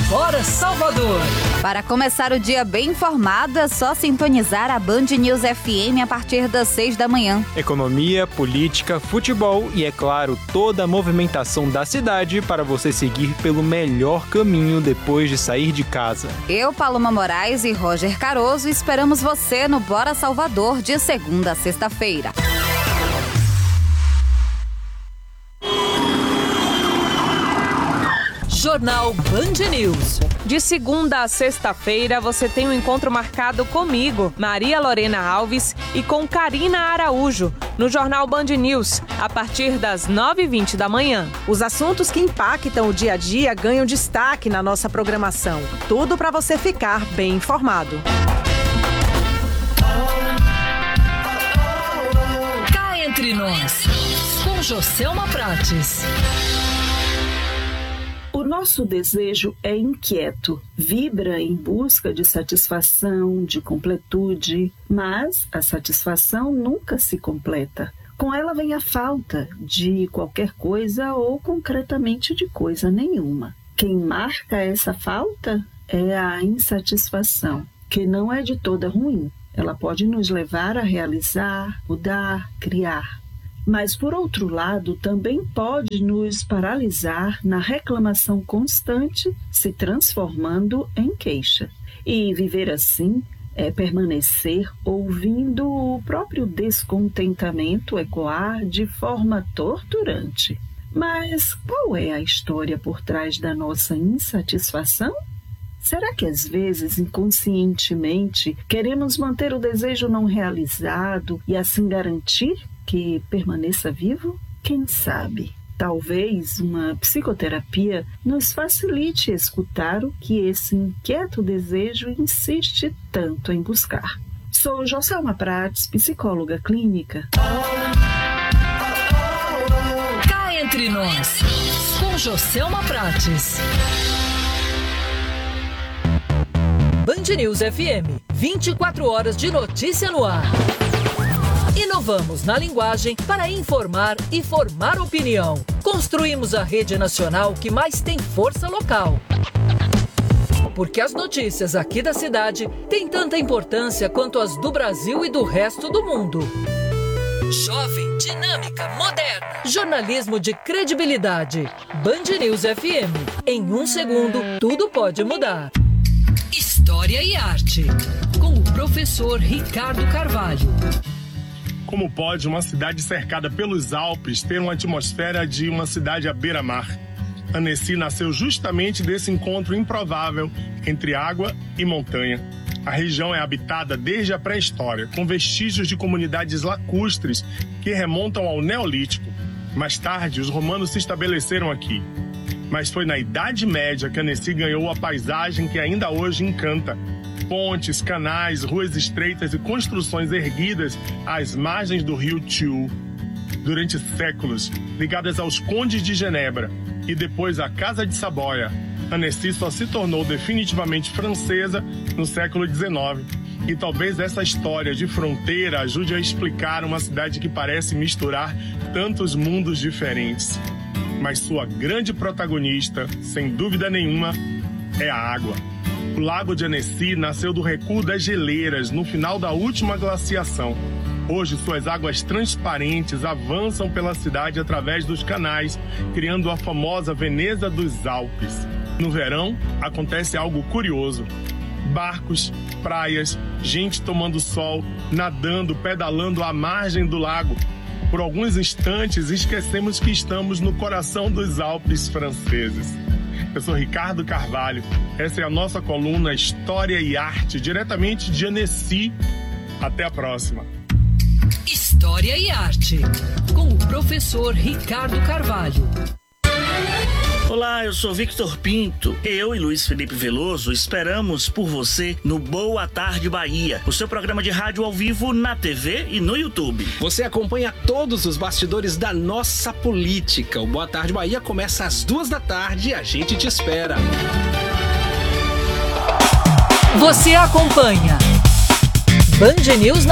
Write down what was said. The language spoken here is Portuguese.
Bora Salvador! Para começar o dia bem informado, é só sintonizar a Band News FM a partir das 6 da manhã. Economia, política, futebol e, é claro, toda a movimentação da cidade para você seguir pelo melhor caminho depois de sair de casa. Eu, Paloma Moraes e Roger Caroso esperamos você no Bora Salvador de segunda a sexta-feira. Jornal Band News. De segunda a sexta-feira, você tem um encontro marcado comigo, Maria Lorena Alves, e com Karina Araújo, no Jornal Band News, a partir das 9h20 da manhã. Os assuntos que impactam o dia a dia ganham destaque na nossa programação. Tudo para você ficar bem informado. Cá entre nós, com Joselma Prates. O nosso desejo é inquieto, vibra em busca de satisfação, de completude, mas a satisfação nunca se completa. Com ela vem a falta de qualquer coisa ou concretamente de coisa nenhuma. Quem marca essa falta é a insatisfação, que não é de toda ruim. Ela pode nos levar a realizar, mudar, criar. Mas, por outro lado, também pode nos paralisar na reclamação constante, se transformando em queixa. E viver assim é permanecer ouvindo o próprio descontentamento ecoar de forma torturante. Mas qual é a história por trás da nossa insatisfação? Será que às vezes, inconscientemente, queremos manter o desejo não realizado e assim garantir que permaneça vivo? Quem sabe? Talvez uma psicoterapia nos facilite escutar o que esse inquieto desejo insiste tanto em buscar. Sou Joselma Prates, psicóloga clínica. Cá entre nós, com Joselma Prates. Band News FM, 24 horas de notícia no ar. Inovamos na linguagem para informar e formar opinião. Construímos a rede nacional que mais tem força local. Porque as notícias aqui da cidade têm tanta importância quanto as do Brasil e do resto do mundo. Jovem, dinâmica, moderna. Jornalismo de credibilidade. Band News FM. Em 1 segundo, tudo pode mudar. História e arte. Com o professor Ricardo Carvalho. Como pode uma cidade cercada pelos Alpes ter uma atmosfera de uma cidade à beira-mar? Annecy nasceu justamente desse encontro improvável entre água e montanha. A região é habitada desde a pré-história, com vestígios de comunidades lacustres que remontam ao Neolítico. Mais tarde, os romanos se estabeleceram aqui. Mas foi na Idade Média que Annecy ganhou a paisagem que ainda hoje encanta. Pontes, canais, ruas estreitas e construções erguidas às margens do rio Thiou. Durante séculos, ligadas aos condes de Genebra e depois à Casa de Saboia, Annecy só se tornou definitivamente francesa no século XIX. E talvez essa história de fronteira ajude a explicar uma cidade que parece misturar tantos mundos diferentes. Mas sua grande protagonista, sem dúvida nenhuma, é a água. O Lago de Annecy nasceu do recuo das geleiras no final da última glaciação. Hoje, suas águas transparentes avançam pela cidade através dos canais, criando a famosa Veneza dos Alpes. No verão, acontece algo curioso. Barcos, praias, gente tomando sol, nadando, pedalando à margem do lago. Por alguns instantes, esquecemos que estamos no coração dos Alpes franceses. Eu sou Ricardo Carvalho. Essa é a nossa coluna História e Arte, diretamente de Annecy. Até a próxima. História e Arte, com o professor Ricardo Carvalho. Olá, eu sou Victor Pinto. Eu e Luiz Felipe Veloso esperamos por você no Boa Tarde Bahia, o seu programa de rádio ao vivo na TV e no YouTube. Você acompanha todos os bastidores da nossa política. O Boa Tarde Bahia começa às 14h e a gente te espera. Você acompanha Band News